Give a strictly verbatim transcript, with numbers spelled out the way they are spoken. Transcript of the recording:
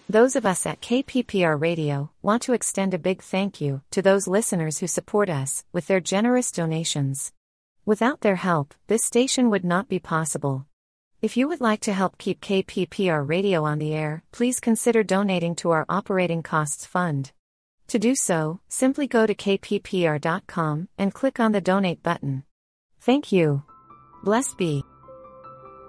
Those of us at K P P R Radio want to extend a big thank you to those listeners who support us with their generous donations. Without their help, this station would not be possible. If you would like to help keep K P P R Radio on the air, please consider donating to our operating costs fund. To do so, simply go to k p p r dot com and click on the donate button. Thank you. Blessed be.